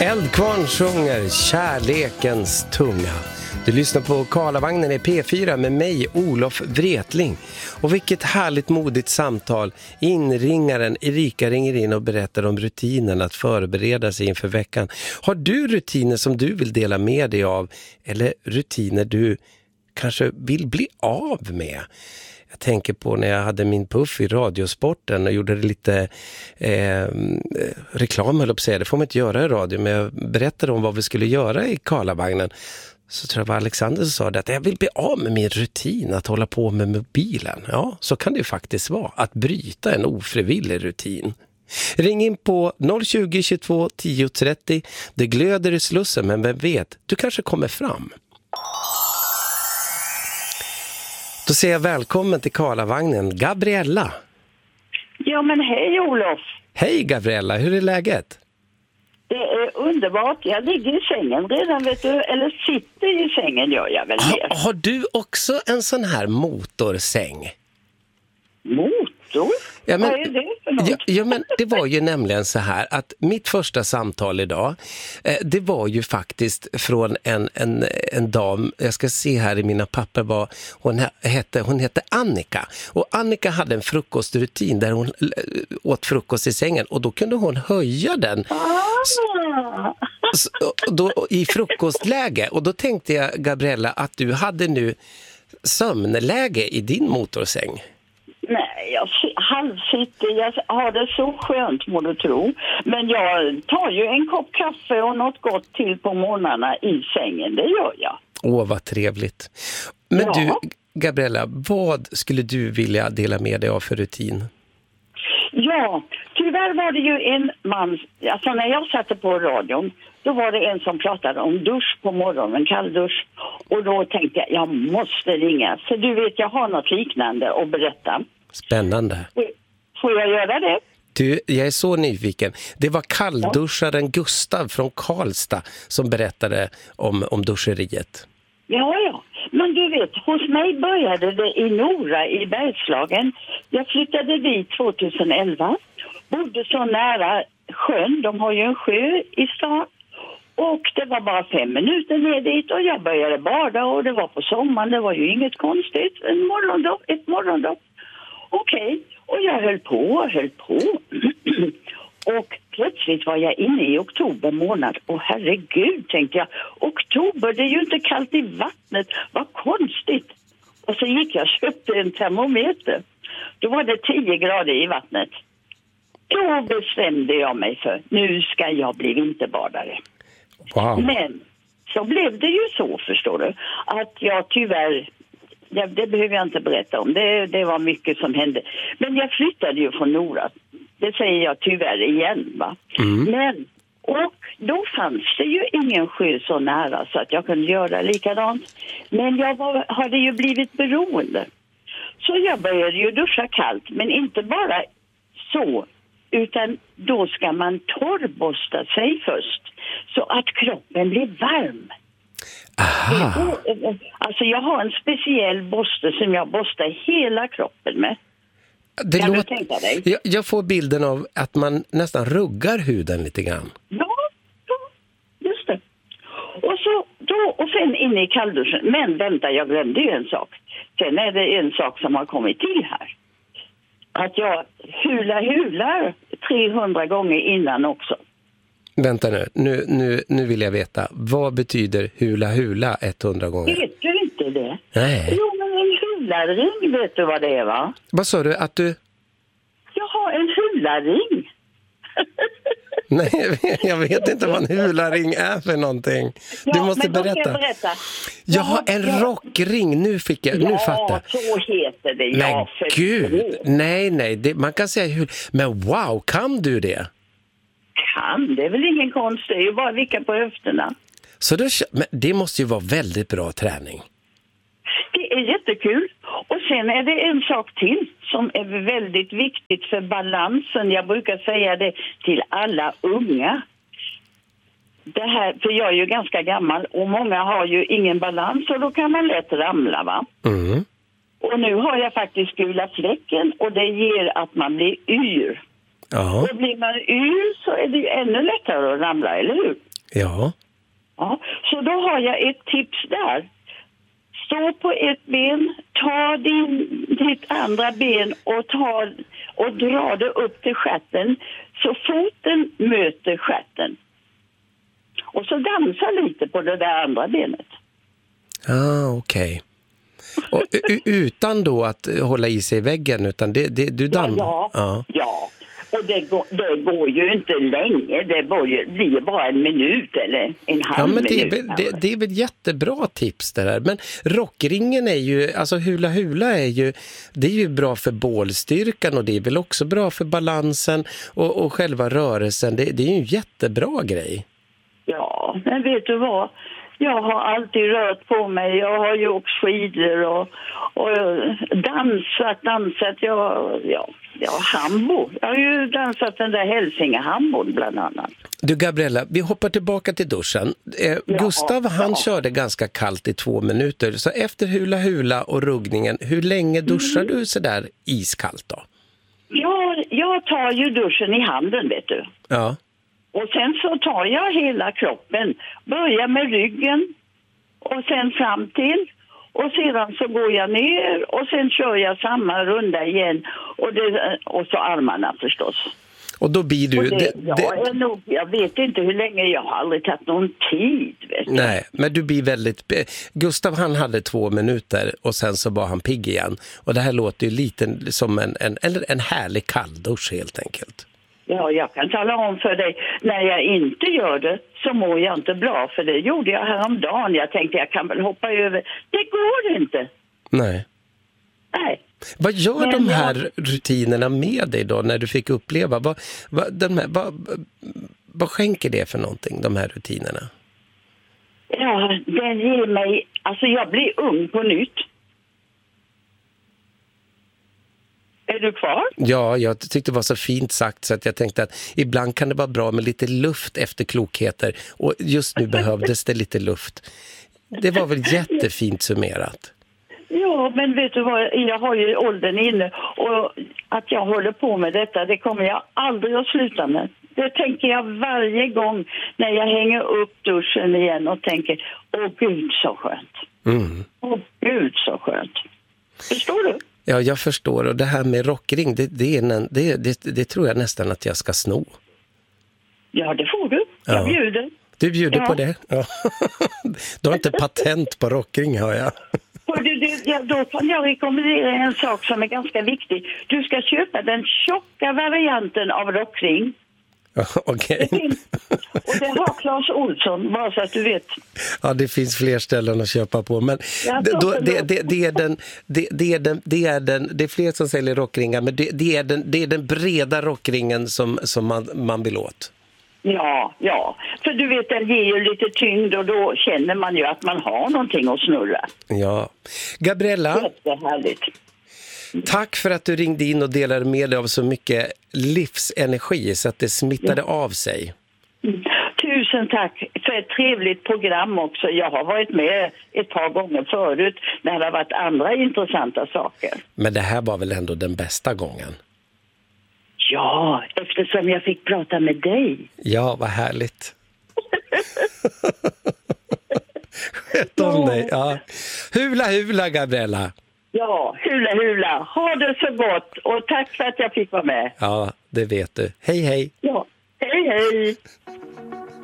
Eldkvarn sjunger Kärlekens tunga. Du lyssnar på Karlavagnen i P4 med mig, Olof Wretling. Och vilket härligt modigt samtal. Inringaren Erika ringer in och berättar om rutinen att förbereda sig inför veckan. Har du rutiner som du vill dela med dig av? Eller rutiner du kanske vill bli av med? Jag tänker på när jag hade min puff i Radiosporten och gjorde lite reklam, höll jag på att säga. Det får man inte göra i radio, men jag berättade om vad vi skulle göra i Karlavagnen. Så tror jag var Alexander som sa det, att jag vill bli av med min rutin att hålla på med mobilen. Ja, så kan det ju faktiskt vara. Att bryta en ofrivillig rutin. Ring in på 020 22 10 30. Det glöder i slussen, men vem vet, du kanske kommer fram. Då säger jag välkommen till Karlavagnen, Gabriella. Ja, men hej Olof. Hej Gabriella, hur är läget? Det är underbart. Jag ligger i sängen redan, vet du. Eller sitter i sängen, gör jag väl mer. Har du också en sån här motorsäng? Motor? Ja, men, vad är det för något? Ja, men det var ju nämligen så här att mitt första samtal idag, det var ju faktiskt från en dam, jag ska se här i mina papper vad hon hette Annika. Och Annika hade en frukostrutin där hon åt frukost i sängen och då kunde hon höja den då, i frukostläge. Och då tänkte jag, Gabriella, att du hade nu sömnläge i din motorsäng. Nej, jag halvsitter. Jag har det så skönt, må du tro. Men jag tar ju en kopp kaffe och något gott till på morgnarna i sängen. Det gör jag. Åh, vad trevligt. Men ja. Du, Gabriella, vad skulle du vilja dela med dig av för rutin? Ja, tyvärr var det ju en man, alltså när jag satte på radion, då var det en som pratade om dusch på morgonen, kalldusch. Och då tänkte jag måste ringa. För du vet, jag har något liknande att berätta. Spännande. Får jag göra det? Du, jag är så nyfiken. Det var kallduscharen Gustav från Karlstad som berättade om duscheriet. Ja. Men du vet, hos mig började det i Nora i Bergslagen. Jag flyttade dit 2011. Bodde så nära sjön. De har ju en sjö i stan. Och det var bara 5 minuter ner dit och jag började bada och det var på sommaren. Det var ju inget konstigt. Ett morgondopp. Okej. Och jag höll på. Och plötsligt var jag inne i oktober månad. Och herregud, tänkte jag. Oktober, det är ju inte kallt i vattnet. Vad konstigt. Och så gick jag och köpte en termometer. Då var det 10 grader i vattnet. Då bestämde jag mig för, nu ska jag bli vinterbadare. Wow. Men så blev det ju så, förstår du. Att jag tyvärr, det behöver jag inte berätta om. Det var mycket som hände. Men jag flyttade ju från Nora. Det säger jag tyvärr igen, va. Men, och då fanns det ju ingen sjö så nära så att jag kunde göra likadant. Men jag hade ju blivit beroende. Så jag började ju duscha kallt, men inte bara så. Utan då ska man torrborsta sig först så att kroppen blir varm. Aha. Alltså jag har en speciell borste som jag borstar hela kroppen med. Kan du tänka dig? Jag får bilden av att man nästan ruggar huden lite grann. Ja, just det. Och sen inne i kallduschen. Men vänta, jag glömde ju en sak. Sen är det en sak som har kommit till här. Att jag hular 300 gånger innan också. Vänta nu vill jag veta. Vad betyder hula 100 gånger? Vet du inte det? Nej. Jo, men en hularing, vet du vad det är, va? Vad sa du? Att du... Jag har en hularing. Nej, jag vet inte vad en hularing är för någonting. Du måste berätta. Jag har en rockring. Nu fattar. Ja, så heter det. Men gud. Nej. Man kan säga men wow, kan du det? Kan, det är väl ingen konst. Det är ju bara att vicka på höfterna. Så men det måste ju vara väldigt bra träning. Det är jättekul. Och sen är det en sak till som är väldigt viktigt för balansen. Jag brukar säga det till alla unga. Det här, för jag är ju ganska gammal och många har ju ingen balans och då kan man lätt ramla, va? Mm. Och nu har jag faktiskt gula fläcken och det ger att man blir yr. Ja. Och blir man yr så är det ju ännu lättare att ramla, eller hur? Ja. Ja, så då har jag ett tips där. Stå på ett ben, ta ditt andra ben och dra det upp till stjärten så foten möter stjärten. Och så dansa lite på det där andra benet. Okej. Och utan då att hålla i sig i väggen, utan du dansar? Ja. Och det går ju inte länge. Det blir bara en minut eller en halv minut. Det är väl jättebra tips det där. Men rockringen är ju, alltså hula är ju bra för bålstyrkan och det är väl också bra för balansen och själva rörelsen. Det är ju en jättebra grej. Ja, men vet du vad? Jag har alltid rört på mig. Jag har ju åkt skidor och dansat. Jag har hambo. Jag har ju dansat den där Hälsingehambon bland annat. Du Gabriella, vi hoppar tillbaka till duschen. Gustav, han körde ganska kallt i 2 minuter. Så efter hula och ruggningen, hur länge duschar du så där iskallt då? Jag tar ju duschen i handen, vet du. Ja. Och sen så tar jag hela kroppen. Börjar med ryggen och sen fram till. Och sedan så går jag ner och sen kör jag samma runda igen. Och så armarna förstås. Och då blir du... jag vet inte hur länge, jag har aldrig tagit någon tid. Vet du. Nej, men du blir väldigt... Gustav, han hade 2 minuter och sen så var han pigg igen. Och det här låter ju lite som en härlig kalldusch helt enkelt. Ja, jag kan tala om för dig. När jag inte gör det så mår jag inte bra. För det gjorde jag häromdagen. Jag tänkte jag kan väl hoppa över. Det går inte. Nej. Nej. Vad gör de här rutinerna med dig då när du fick uppleva? Vad skänker det för någonting, de här rutinerna? Ja, det ger mig... Alltså jag blir ung på nytt. Är du kvar? Ja, jag tyckte det var så fint sagt så att jag tänkte att ibland kan det vara bra med lite luft efter klokheter. Och just nu behövdes det lite luft. Det var väl jättefint summerat. Ja, men vet du vad? Jag har ju åldern inne och att jag håller på med detta, det kommer jag aldrig att sluta med. Det tänker jag varje gång när jag hänger upp duschen igen och tänker, åh gud så skönt. Åh gud så skönt. Förstår du? Ja, jag förstår. Och det här med rockring, det tror jag nästan att jag ska sno. Ja, det får du. Jag bjuder. Du bjuder på det? Ja. Du har inte patent på rockring, hör jag. Då kan jag rekommendera en sak som är ganska viktig. Du ska köpa den tjocka varianten av rockring. Okej. Och det har Claes Olsson, bara så att du vet. Ja, det finns fler ställen att köpa på. Men det är fler som säljer rockringar, men det är den breda rockringen som man vill åt. Ja, för du vet, den ger ju lite tyngd och då känner man ju att man har någonting att snurra. Ja. Gabriella, jättehärligt. Tack för att du ringde in och delade med dig av så mycket livsenergi så att det smittade av sig. Tusen tack för ett trevligt program också. Jag har varit med ett par gånger förut när det har varit andra intressanta saker. Men det här var väl ändå den bästa gången? Ja, eftersom jag fick prata med dig. Ja, vad härligt. Sköt om dig. Ja. Hula, Gabriella. Ja, hula. Ha det så gott och tack för att jag fick vara med. Ja, det vet du. Hej. Ja, hej.